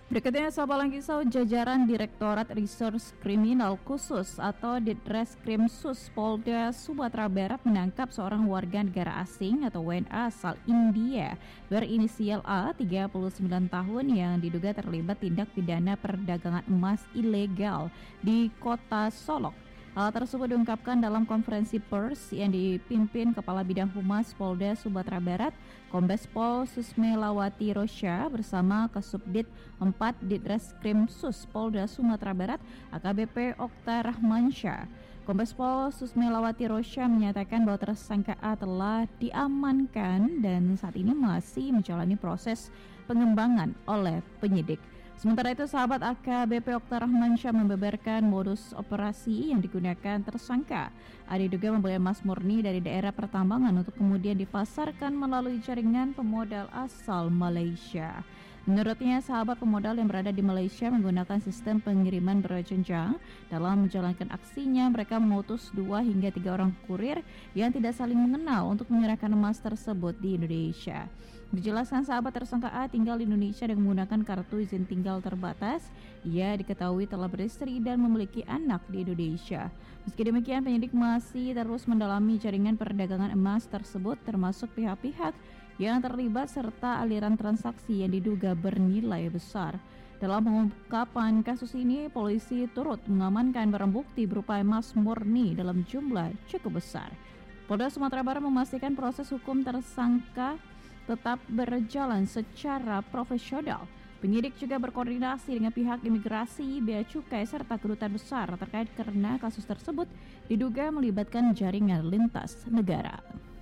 Berikutnya sahabat Langkisau, jajaran Direktorat Reserse Kriminal Khusus atau Ditreskrimsus Polda Sumatera Barat menangkap seorang warga negara asing atau WNA asal India berinisial A, 39 tahun yang diduga terlibat tindak pidana perdagangan emas ilegal di Kota Solok. Hal tersebut diungkapkan dalam konferensi pers yang dipimpin Kepala Bidang Humas Polda Sumatera Barat, Kombes Pol Susmelawati Rosya bersama Kasubdit 4 Ditreskrimsus Polda Sumatera Barat, AKBP Okta Rahmansyah. Kombes Pol Susmelawati Rosya menyatakan bahwa tersangka A telah diamankan dan saat ini masih menjalani proses pengembangan oleh penyidik. Sementara itu, sahabat, AKBP Okta Rahmansyah membeberkan modus operasi yang digunakan tersangka. Diduga membeli emas murni dari daerah pertambangan untuk kemudian dipasarkan melalui jaringan pemodal asal Malaysia. Menurutnya, sahabat, pemodal yang berada di Malaysia menggunakan sistem pengiriman berjenjang. Dalam menjalankan aksinya, mereka mengutus 2 hingga 3 orang kurir yang tidak saling mengenal untuk menyerahkan emas tersebut di Indonesia. Dijelaskan, sahabat, tersangka A tinggal di Indonesia dengan menggunakan kartu izin tinggal terbatas. Ia diketahui telah beristri dan memiliki anak di Indonesia. Meski demikian, penyidik masih terus mendalami jaringan perdagangan emas tersebut, termasuk pihak-pihak yang terlibat serta aliran transaksi yang diduga bernilai besar. Dalam pengungkapan kasus ini, polisi turut mengamankan barang bukti berupa emas murni dalam jumlah cukup besar. Polda Sumatera Barat memastikan proses hukum tersangka tetap berjalan secara profesional. Penyidik juga berkoordinasi dengan pihak imigrasi, bea cukai, serta kedutaan besar terkait karena kasus tersebut diduga melibatkan jaringan lintas negara.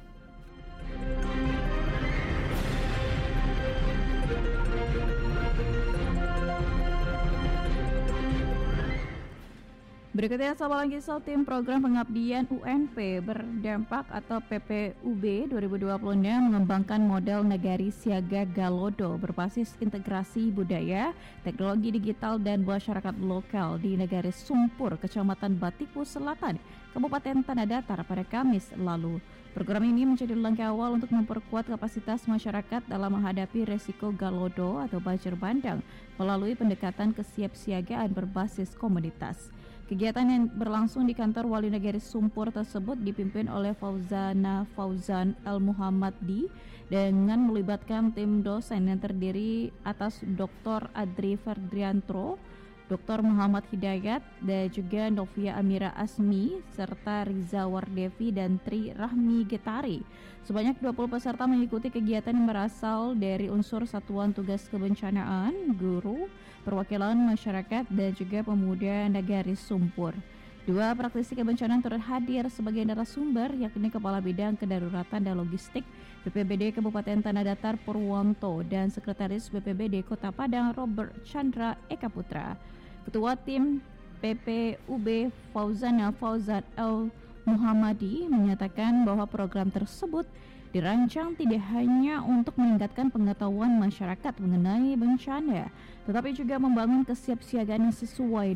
Berikutnya sahabat Langkisau, tim program pengabdian UNP berdampak atau PPUB 2026 mengembangkan model nagari siaga Galodo berbasis integrasi budaya, teknologi digital dan masyarakat lokal di Nagari Sumpur, Kecamatan Batipu Selatan, Kabupaten Tanah Datar pada Kamis lalu. Program ini menjadi langkah awal untuk memperkuat kapasitas masyarakat dalam menghadapi resiko Galodo atau banjir bandang melalui pendekatan kesiapsiagaan berbasis komunitas. Kegiatan yang berlangsung di kantor Wali Nagari Sumpur tersebut dipimpin oleh Fauzana Fauzan Al-Muhammadi dengan melibatkan tim dosen yang terdiri atas Dr. Adri Ferdriantro, Dr. Muhammad Hidayat, dan juga Novia Amira Asmi, serta Riza Wardevi dan Tri Rahmi Getari. Sebanyak 20 peserta mengikuti kegiatan yang berasal dari unsur satuan tugas kebencanaan, guru, perwakilan masyarakat, dan juga pemuda Nagari Sumpur. 2 praktisi kebencanaan turut hadir sebagai narasumber, yakni Kepala Bidang Kedaruratan dan Logistik BPBD Kabupaten Tanah Datar Purwanto dan Sekretaris BPBD Kota Padang Robert Chandra Eka Putra. Ketua tim PPUB Fauzana Fauzan Al-Muhammadi menyatakan bahwa program tersebut dirancang tidak hanya untuk meningkatkan pengetahuan masyarakat mengenai bencana, tetapi juga membangun kesiapsiagaan yang sesuai